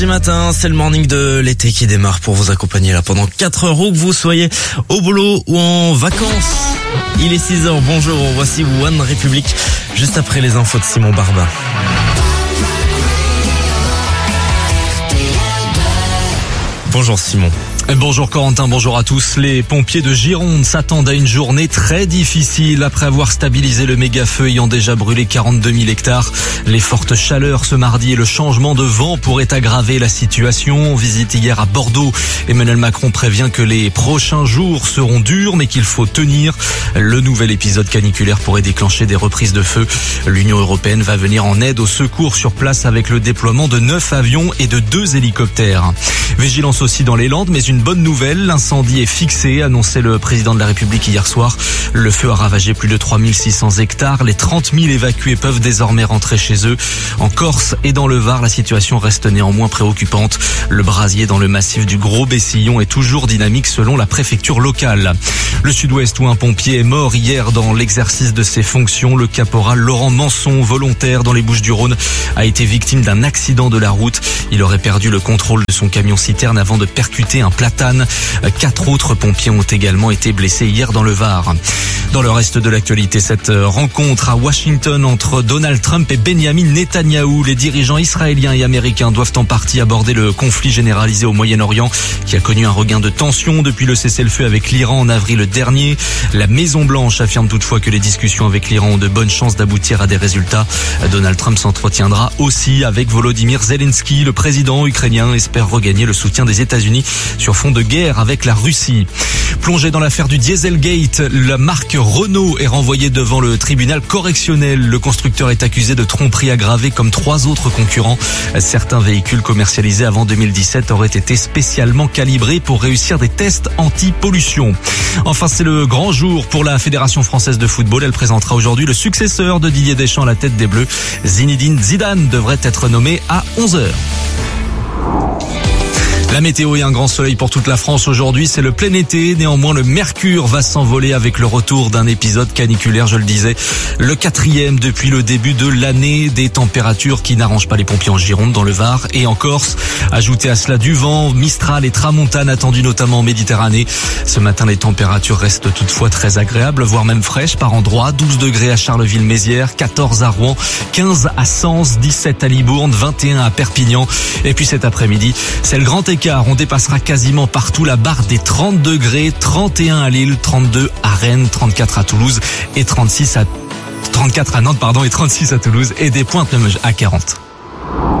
Ce matin, c'est le morning de l'été qui démarre pour vous accompagner là pendant 4 heures, où que vous soyez au boulot ou en vacances. Il est 6h, bonjour, voici One Republic, juste après les infos de Simon Barba. Bonjour Simon. Bonjour Corentin, bonjour à tous. Les pompiers de Gironde s'attendent à une journée très difficile après avoir stabilisé le méga-feu ayant déjà brûlé 42 000 hectares. Les fortes chaleurs ce mardi et le changement de vent pourraient aggraver la situation. Visite hier à Bordeaux. Emmanuel Macron prévient que les prochains jours seront durs mais qu'il faut tenir. Le nouvel épisode caniculaire pourrait déclencher des reprises de feu. L'Union européenne va venir en aide aux secours sur place avec le déploiement de 9 avions et de 2 hélicoptères. Vigilance aussi dans les Landes, mais une bonne nouvelle, l'incendie est fixé, annonçait le président de la République hier soir. Le feu a ravagé plus de 3600 hectares. Les 30 000 évacués peuvent désormais rentrer chez eux. En Corse et dans le Var, la situation reste néanmoins préoccupante. Le brasier dans le massif du Gros Bessillon est toujours dynamique selon la préfecture locale. Le Sud-Ouest où un pompier est mort hier dans l'exercice de ses fonctions. Le caporal Laurent Manson, volontaire dans les Bouches-du-Rhône, a été victime d'un accident de la route. Il aurait perdu le contrôle de son camion-citerne avant de percuter un platane. 4 autres pompiers ont également été blessés hier dans le Var. Dans le reste de l'actualité, cette rencontre à Washington entre Donald Trump et Benjamin Netanyahou. Les dirigeants israéliens et américains doivent en partie aborder le conflit généralisé au Moyen-Orient qui a connu un regain de tension depuis le cessez-le-feu avec l'Iran en avril dernier. La Maison-Blanche affirme toutefois que les discussions avec l'Iran ont de bonnes chances d'aboutir à des résultats. Donald Trump s'entretiendra aussi avec Volodymyr Zelensky. Le président ukrainien espère regagner le soutien des États-Unis sur fond de guerre avec la Russie. Plongé dans l'affaire du Dieselgate, la marque Renault est renvoyée devant le tribunal correctionnel. Le constructeur est accusé de tromperie aggravée comme 3 autres concurrents. Certains véhicules commercialisés avant 2017 auraient été spécialement calibrés pour réussir des tests anti-pollution. Enfin, c'est le grand jour pour la Fédération française de football. Elle présentera aujourd'hui le successeur de Didier Deschamps à la tête des Bleus. Zinedine Zidane devrait être nommé à 11h. La météo et un grand soleil pour toute la France aujourd'hui, c'est le plein été. Néanmoins, le mercure va s'envoler avec le retour d'un épisode caniculaire, je le disais, le 4e depuis le début de l'année. Des températures qui n'arrangent pas les pompiers en Gironde, dans le Var et en Corse. Ajoutez à cela du vent, Mistral et Tramontane attendus notamment en Méditerranée. Ce matin, les températures restent toutefois très agréables, voire même fraîches par endroits. 12 degrés à Charleville-Mézières, 14 à Rouen, 15 à Sens, 17 à Libourne, 21 à Perpignan. Et puis cet après-midi, c'est le grand écart. On dépassera quasiment partout la barre des 30 degrés, 31 à Lille, 32 à Rennes, 34 à Toulouse et 34 à Nantes, et 36 à Toulouse et des pointes même à 40.